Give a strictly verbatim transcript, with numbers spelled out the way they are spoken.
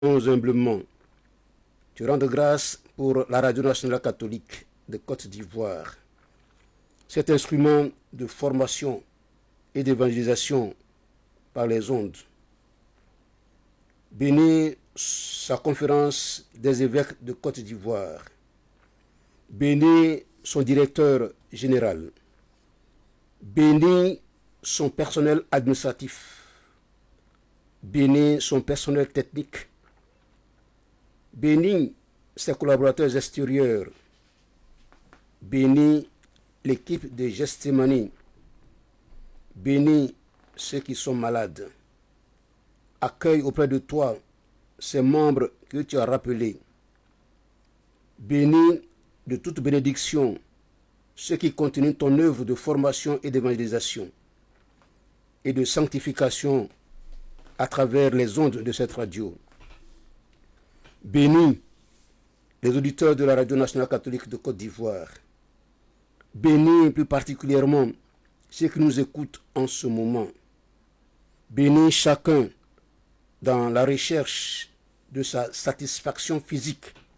humblement te rendre grâce pour la Radio nationale catholique de Côte d'Ivoire, cet instrument de formation et d'évangélisation par les ondes. Bénis sa conférence des évêques de Côte d'Ivoire. Bénis son directeur général. Bénis son personnel administratif. Bénis son personnel technique. Bénis ses collaborateurs extérieurs. Bénis l'équipe de Gestimani. Bénis ceux qui sont malades. Accueille auprès de toi ces membres que tu as rappelés. Bénis de toute bénédiction ceux qui continuent ton œuvre de formation et d'évangélisation et de sanctification à travers les ondes de cette radio. Bénis les auditeurs de la Radio nationale catholique de Côte d'Ivoire. Bénis plus particulièrement ceux qui nous écoutent en ce moment. Bénis chacun dans la recherche de sa satisfaction physique